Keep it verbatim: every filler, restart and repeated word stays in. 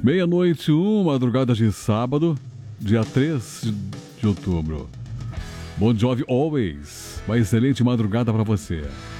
Meia-noite, um, madrugada de sábado, dia três de outubro. Bon Jovi Always. Uma excelente madrugada para você.